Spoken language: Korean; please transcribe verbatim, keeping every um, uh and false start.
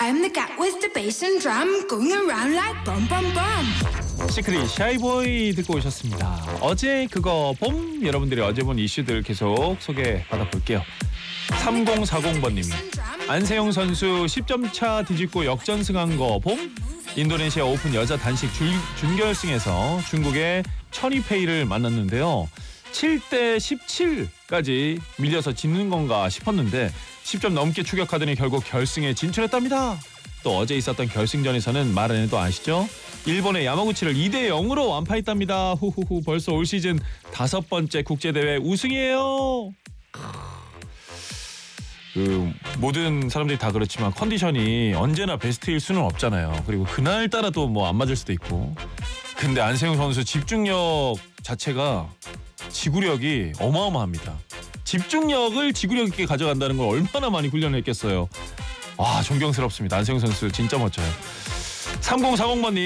I'm the cat with the bass and drum going around like bum bum bum. 시크릿 샤이보이 듣고 오셨습니다. 어제 그거 봄 여러분들이 어제 본 이슈들 계속 소개받아 볼게요. 삼공사공 번님이 안세영 선수 십 점 차 뒤집고 역전승한 거 봄? 인도네시아 오픈 여자 단식 줄, 준결승에서 중국의 천이페이를 만났는데요. 칠 대 십칠까지 밀려서 지는 건가 싶었는데 십 점 넘게 추격하더니 결국 결승에 진출했답니다. 또 어제 있었던 결승전에서는 말 안 해도 아시죠? 일본의 야마구치를 이 대 영으로 완파했답니다. 후후후 벌써 올 시즌 다섯 번째 국제대회 우승이에요. 그 모든 사람들이 다 그렇지만 컨디션이 언제나 베스트일 수는 없잖아요. 그리고 그날따라 또 뭐 안 맞을 수도 있고. 근데 안세영 선수 집중력 자체가 지구력이 어마어마합니다. 집중력을 지구력 있게 가져간다는 걸 얼마나 많이 훈련을 했겠어요. 와, 존경스럽습니다. 안세영 선수 진짜 멋져요. 삼공사공 번님